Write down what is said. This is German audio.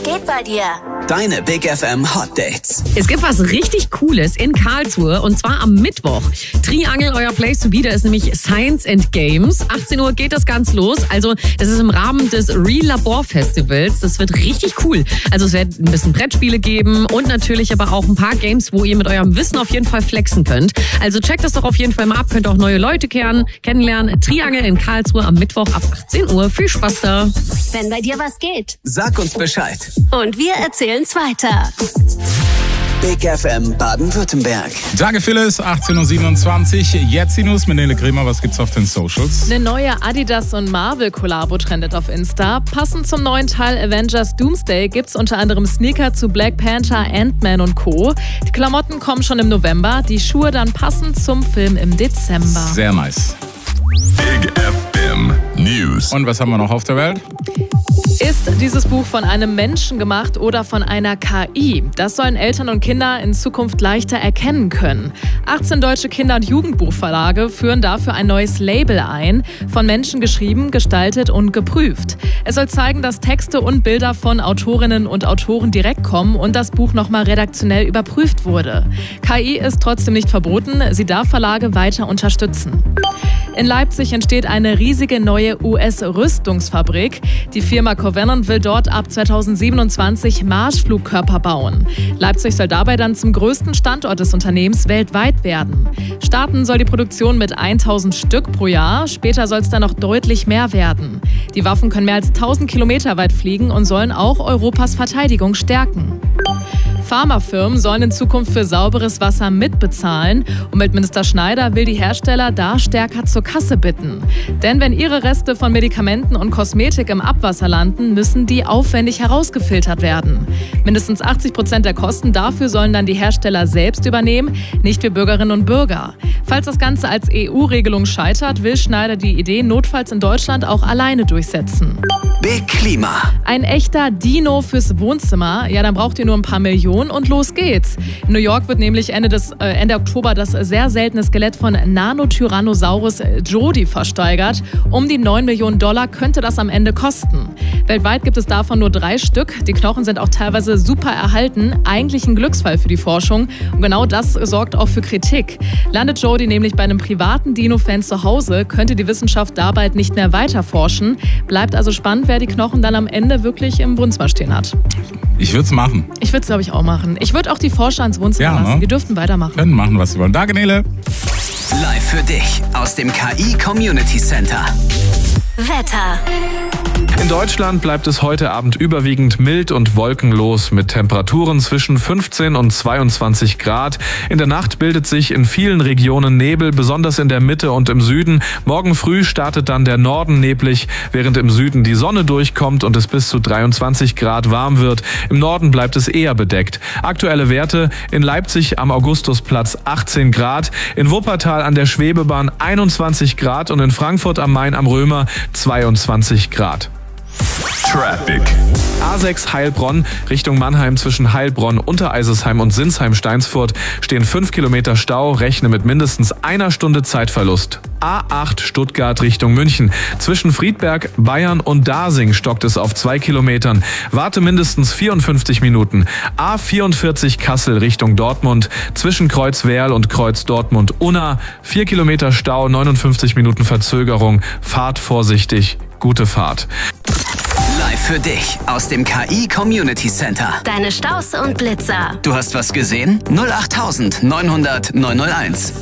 geht bei dir? Deine Big FM Hot Dates. Es gibt was richtig Cooles in Karlsruhe und zwar am Mittwoch. Triangel, euer Place to be, da ist nämlich Science and Games. 18 Uhr geht das ganz los. Also das ist im Rahmen des Real Labor Festivals. Das wird richtig cool. Also es wird ein bisschen Brettspiele geben und natürlich aber auch ein paar Games, wo ihr mit eurem Wissen auf jeden Fall flexen könnt. Also checkt das doch auf jeden Fall mal ab. Könnt auch neue Leute kennenlernen. Triangel in Karlsruhe am Mittwoch ab 18 Uhr. Viel Spaß da. Wenn bei dir was geht. Sag uns Bescheid. Und wir erzählen's weiter. Big FM Baden-Württemberg. Danke Phyllis, 18.27 Uhr. Jetzt die News mit Nele Kremer. Was gibt's auf den Socials? Eine neue Adidas und Marvel-Kollabo trendet auf Insta. Passend zum neuen Teil Avengers Doomsday gibt's unter anderem Sneaker zu Black Panther, Ant-Man und Co. Die Klamotten kommen schon im November, die Schuhe dann passend zum Film im Dezember. Sehr nice. Big FM News. Und was haben wir noch auf der Welt? Ist dieses Buch von einem Menschen gemacht oder von einer KI? Das sollen Eltern und Kinder in Zukunft leichter erkennen können. 18 deutsche Kinder- und Jugendbuchverlage führen dafür ein neues Label ein, von Menschen geschrieben, gestaltet und geprüft. Es soll zeigen, dass Texte und Bilder von Autorinnen und Autoren direkt kommen und das Buch nochmal redaktionell überprüft wurde. KI ist trotzdem nicht verboten, sie darf Verlage weiter unterstützen. In Leipzig entsteht eine riesige neue US-Rüstungsfabrik. Die Firma Covenant will dort ab 2027 Marschflugkörper bauen. Leipzig soll dabei dann zum größten Standort des Unternehmens weltweit werden. Starten soll die Produktion mit 1000 Stück pro Jahr. Später soll es dann noch deutlich mehr werden. Die Waffen können mehr als 1000 Kilometer weit fliegen und sollen auch Europas Verteidigung stärken. Pharmafirmen sollen in Zukunft für sauberes Wasser mitbezahlen. Umweltminister Schneider will die Hersteller da stärker zur Kasse bitten. Denn wenn ihre Reste von Medikamenten und Kosmetik im Abwasser landen, müssen die aufwendig herausgefiltert werden. Mindestens 80% der Kosten dafür sollen dann die Hersteller selbst übernehmen, nicht wir Bürgerinnen und Bürger. Falls das Ganze als EU-Regelung scheitert, will Schneider die Idee notfalls in Deutschland auch alleine durchsetzen. Big Klima. Ein echter Dino fürs Wohnzimmer. Ja, dann braucht ihr nur ein paar Millionen und los geht's. In New York wird nämlich Ende Oktober das sehr seltene Skelett von Nanotyrannosaurus Jodi versteigert. Um die $9 Millionen könnte das am Ende kosten. Weltweit gibt es davon nur 3 Stück. Die Knochen sind auch teilweise super erhalten. Eigentlich ein Glücksfall für die Forschung. Und genau das sorgt auch für Kritik. Landet Jodi nämlich bei einem privaten Dino-Fan zu Hause, könnte die Wissenschaft da bald nicht mehr weiter forschen. Bleibt also spannend, wer die Knochen dann am Ende wirklich im Wohnzimmer stehen hat. Ich würde es machen. Ich würde es, glaube ich, auch machen. Ich würde auch die Forscher ins Wohnzimmer lassen. Ne? Die dürften weitermachen. Können machen, was sie wollen. Danke, Nele. Live für dich aus dem KI Community Center. Wetter. In Deutschland bleibt es heute Abend überwiegend mild und wolkenlos mit Temperaturen zwischen 15 und 22 Grad. In der Nacht bildet sich in vielen Regionen Nebel, besonders in der Mitte und im Süden. Morgen früh startet dann der Norden neblig, während im Süden die Sonne durchkommt und es bis zu 23 Grad warm wird. Im Norden bleibt es eher bedeckt. Aktuelle Werte: in Leipzig am Augustusplatz 18 Grad, in Wuppertal an der Schwebebahn 21 Grad und in Frankfurt am Main am Römer 22 Grad. Traffic. A6 Heilbronn Richtung Mannheim zwischen Heilbronn, Untereisesheim und Sinsheim-Steinsfurt stehen 5 Kilometer Stau, rechne mit mindestens einer Stunde Zeitverlust. A8 Stuttgart Richtung München. Zwischen Friedberg, Bayern und Dasing stockt es auf 2 Kilometern. Warte mindestens 54 Minuten. A44 Kassel Richtung Dortmund. Zwischen Kreuzwerl und Kreuz Dortmund-Unna 4 Kilometer Stau, 59 Minuten Verzögerung. Fahrt vorsichtig. Gute Fahrt. Live für dich aus dem KI Community Center. Deine Staus und Blitzer. Du hast was gesehen? 08900 901.